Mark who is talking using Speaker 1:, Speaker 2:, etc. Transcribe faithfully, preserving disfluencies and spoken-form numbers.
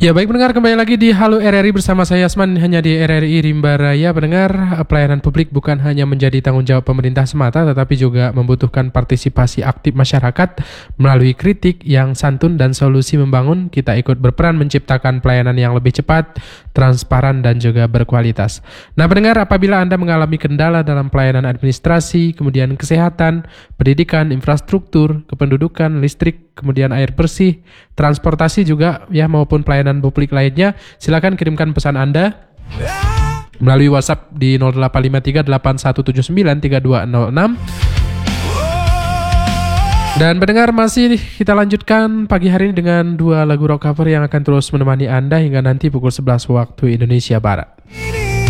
Speaker 1: Ya baik pendengar, kembali lagi di Halo R R I bersama saya Asman, hanya di R R I Rimba Raya. Pendengar, pelayanan publik bukan hanya menjadi tanggung jawab pemerintah semata, tetapi juga membutuhkan partisipasi aktif masyarakat. Melalui kritik yang santun dan solusi membangun, kita ikut berperan menciptakan pelayanan yang lebih cepat, transparan dan juga berkualitas. Nah pendengar, apabila Anda mengalami kendala dalam pelayanan administrasi, kemudian kesehatan, pendidikan, infrastruktur, kependudukan, listrik, kemudian air bersih, transportasi juga ya, maupun pelayanan publik lainnya, silakan kirimkan pesan Anda melalui WhatsApp di nol delapan lima tiga delapan satu tujuh sembilan tiga dua nol enam. Dan pendengar, masih kita lanjutkan pagi hari ini dengan dua lagu rock cover yang akan terus menemani Anda hingga nanti pukul sebelas waktu Indonesia Barat.